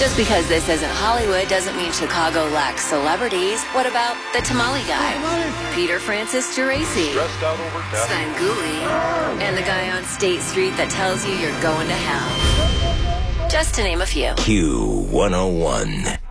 Just because this isn't Hollywood doesn't mean Chicago lacks celebrities. What about the tamale guy? Peter Francis Geraci, Svengoolie, and the guy on State Street that tells you you're going to hell. Just to name a few. Q101.